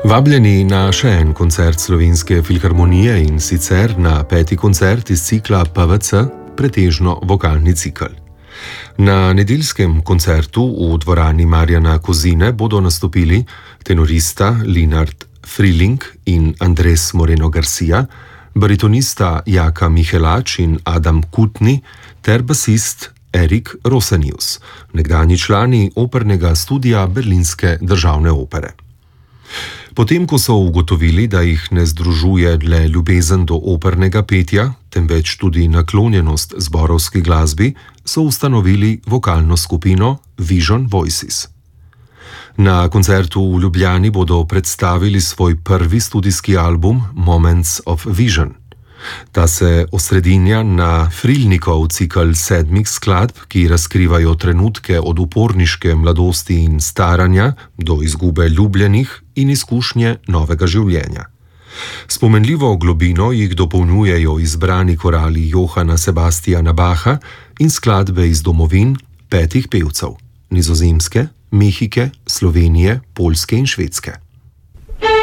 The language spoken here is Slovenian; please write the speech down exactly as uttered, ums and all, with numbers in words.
Vabljeni na še en koncert Slovenske filharmonije, in sicer na peti koncert iz cikla P V C, pretežno vokalni cikel. Na nedeljskem koncertu v dvorani Marjana Kozine bodo nastopili tenorista Linard Friling in Andres Moreno Garcia, baritonista Jaka Mihelač in Adam Kutni ter basist Erik Rosenius, nekdanji člani opernega studia Berlinske državne opere. Potem, ko so ugotovili, da jih ne združuje le ljubezen do opernega petja, temveč tudi naklonjenost zborovski glasbi, so ustanovili vokalno skupino Vision Voices. Na koncertu v Ljubljani bodo predstavili svoj prvi studijski album Moments of Vision. Ta se osredinja na Frilnikov cikel sedmih skladb, ki razkrivajo trenutke od uporniške mladosti in staranja do izgube ljubljenih in izkušnje novega življenja. Spomenljivo globino jih dopolnjujejo izbrani korali Johana Sebastiana Bacha in skladbe iz domovin petih pevcev: Nizozemske, Mehike, Slovenije, Poljske in Švedske.